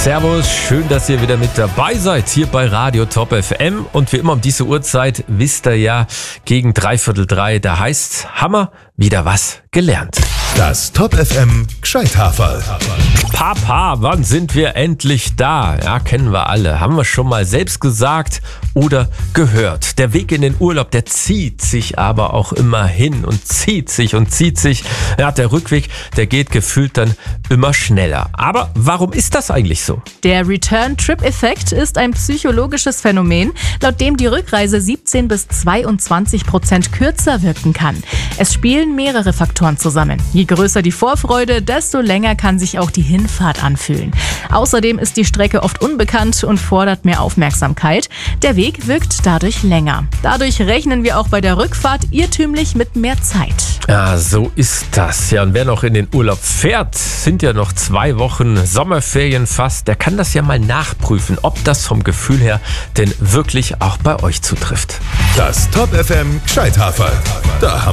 Servus, schön, dass ihr wieder mit dabei seid hier bei Radio Top FM. Und wie immer um diese Uhrzeit wisst ihr ja, gegen 3:45, da heißt's, Hammer, wieder was gelernt. Das Top FM Gscheithaferl. Papa, wann sind wir endlich da? Ja, kennen wir alle. Haben wir schon mal selbst gesagt oder gehört. Der Weg in den Urlaub, der zieht sich aber auch immer hin und zieht sich und zieht sich. Ja, der Rückweg, der geht gefühlt dann immer schneller. Aber warum ist das eigentlich so? Der Return-Trip-Effekt ist ein psychologisches Phänomen, laut dem die Rückreise 17-22% kürzer wirken kann. Es spielen mehrere Faktoren zusammen. Je größer die Vorfreude, desto länger kann sich auch die Hinfahrt anfühlen. Außerdem ist die Strecke oft unbekannt und fordert mehr Aufmerksamkeit. Der Weg wirkt dadurch länger. Dadurch rechnen wir auch bei der Rückfahrt irrtümlich mit mehr Zeit. Ja, so ist das. Ja, und wer noch in den Urlaub fährt, sind ja noch 2 Wochen Sommerferien fast. Der kann das ja mal nachprüfen, ob das vom Gefühl her denn wirklich auch bei euch zutrifft. Das Top FM Gscheithaferl. Da haben